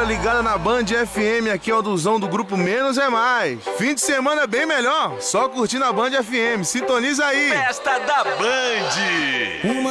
ligada na Band FM, aqui é o Duzão do grupo Menos é Mais. Fim de semana bem melhor, só curtindo a Band FM. Sintoniza aí. Festa da Band.